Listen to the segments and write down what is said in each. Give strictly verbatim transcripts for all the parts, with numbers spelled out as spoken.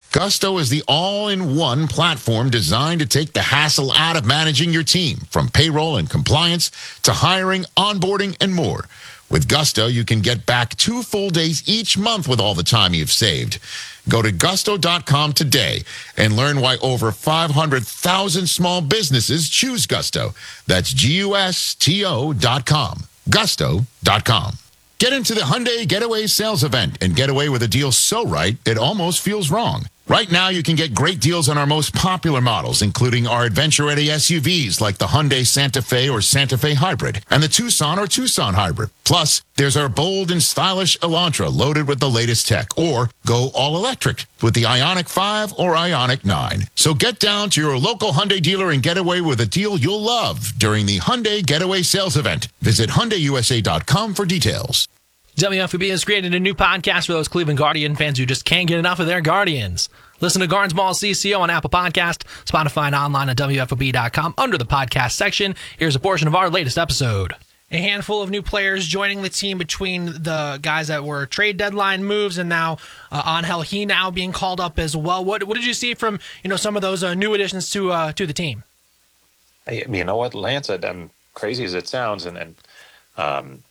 Gusto is the all-in-one platform designed to take the hassle out of managing your team, from payroll and compliance to hiring, onboarding, and more. With Gusto, you can get back two full days each month with all the time you've saved. Go to gusto dot com today and learn why over five hundred thousand small businesses choose Gusto. That's G U S T O dot com. gusto dot com. Get into the Hyundai Getaway Sales Event and get away with a deal so right, it almost feels wrong. Right now, you can get great deals on our most popular models, including our adventure-ready S U Vs like the Hyundai Santa Fe or Santa Fe Hybrid and the Tucson or Tucson Hybrid. Plus, there's our bold and stylish Elantra loaded with the latest tech, or go all-electric with the Ioniq five or Ioniq nine. So get down to your local Hyundai dealer and get away with a deal you'll love during the Hyundai Getaway Sales Event. Visit Hyundai U S A dot com for details. W F O B has created a new podcast for those Cleveland Guardian fans who just can't get enough of their Guardians. Listen to Garns Ball C C O on Apple Podcast, Spotify, and online at W F O B dot com under the podcast section. Here's a portion of our latest episode. A handful of new players joining the team between the guys that were trade deadline moves and now uh, Angel He now being called up as well. What what did you see from you know some of those uh, new additions to uh, to the team? Hey, you know what, Lance? I'm crazy as it sounds, and and um,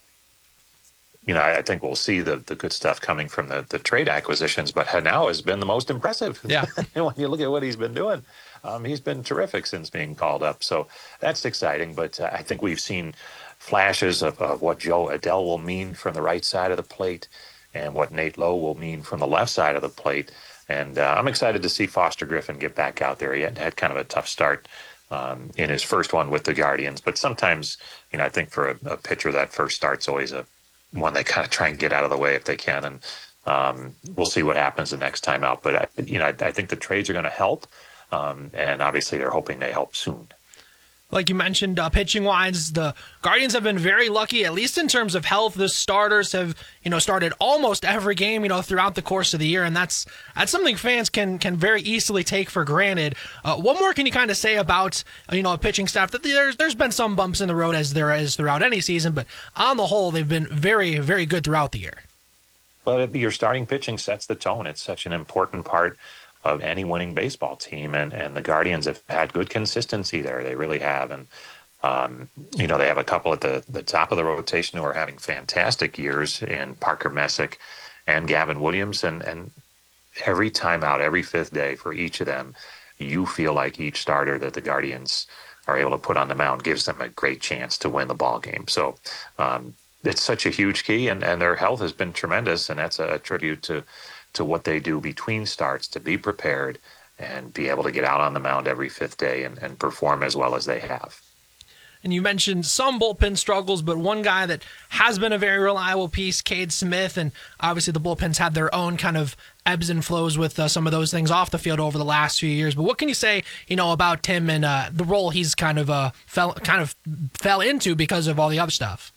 you know, I think we'll see the, the good stuff coming from the, the trade acquisitions, but Hanau has been the most impressive. Yeah. When you look at what he's been doing, um, he's been terrific since being called up. So that's exciting, but uh, I think we've seen flashes of, of what Joe Adell will mean from the right side of the plate and what Nate Lowe will mean from the left side of the plate. And uh, I'm excited to see Foster Griffin get back out there. He had, had kind of a tough start um, in his first one with the Guardians, but sometimes, you know, I think for a, a pitcher, that first start's always a one they kind of try and get out of the way if they can, and um, we'll see what happens the next time out. But I, you know, I, I think the trades are going to help, um, and obviously they're hoping they help soon. Like you mentioned, uh, pitching-wise, the Guardians have been very lucky, at least in terms of health. The starters have, you know, started almost every game, you know, throughout the course of the year, and that's that's something fans can can very easily take for granted. Uh, what more can you kind of say about, you know, a pitching staff? That there's there's been some bumps in the road as there is throughout any season, but on the whole, they've been very, very good throughout the year. Well, your starting pitching sets the tone. It's such an important part of any winning baseball team, and, and the Guardians have had good consistency there. They really have, and um, you know, they have a couple at the, the top of the rotation who are having fantastic years in Parker Messick and Gavin Williams, and, and every time out, every fifth day for each of them, you feel like each starter that the Guardians are able to put on the mound gives them a great chance to win the ball game. So um, it's such a huge key, and, and their health has been tremendous, and that's a tribute to to what they do between starts to be prepared and be able to get out on the mound every fifth day and, and perform as well as they have. And you mentioned some bullpen struggles, but one guy that has been a very reliable piece, Cade Smith, and obviously the bullpens had their own kind of ebbs and flows with uh, some of those things off the field over the last few years. But what can you say, you know, about Tim and uh, the role he's kind of uh, fell kind of fell into because of all the other stuff?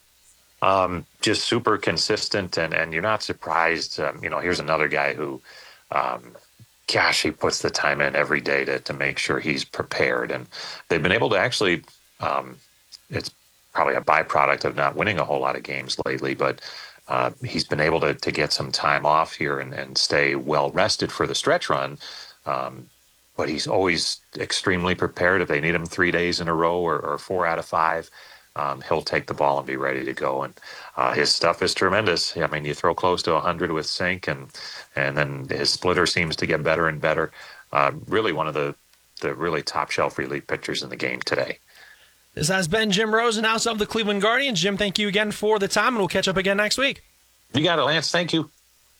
Um, just super consistent, and, and you're not surprised. Um, you know, here's another guy who, um, gosh, he puts the time in every day to, to make sure he's prepared. And they've been able to actually, um, it's probably a byproduct of not winning a whole lot of games lately, but uh, he's been able to, to get some time off here and, and stay well rested for the stretch run. Um, but he's always extremely prepared. If they need him three days in a row or, or four out of five, Um, he'll take the ball and be ready to go. And uh, his stuff is tremendous. I mean, you throw close to one hundred with Sink, and and then his splitter seems to get better and better. Uh, really one of the, the really top-shelf relief pitchers in the game today. This has been Jim Rose, announcer of the Cleveland Guardians. Jim, thank you again for the time, and we'll catch up again next week. You got it, Lance. Thank you.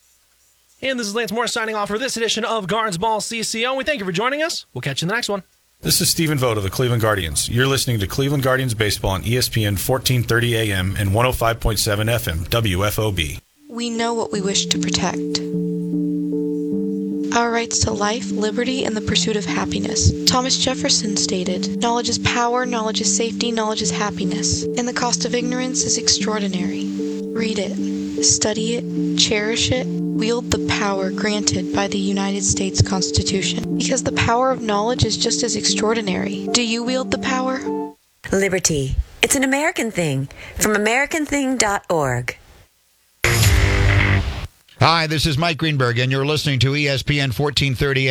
And this is Lance Moore signing off for this edition of Garns Ball C C O. We thank you for joining us. We'll catch you in the next one. This is Stephen Vogt of the Cleveland Guardians. You're listening to Cleveland Guardians Baseball on E S P N fourteen thirty A M and one oh five point seven F M, W F O B. We know what we wish to protect. Our rights to life, liberty, and the pursuit of happiness. Thomas Jefferson stated, "Knowledge is power, knowledge is safety, knowledge is happiness, and the cost of ignorance is extraordinary." Read it, study it, cherish it, wield the power granted by the United States Constitution. Because the power of knowledge is just as extraordinary. Do you wield the power? Liberty. It's an American thing. From American thing dot org. Hi, this is Mike Greenberg, and you're listening to E S P N fourteen thirty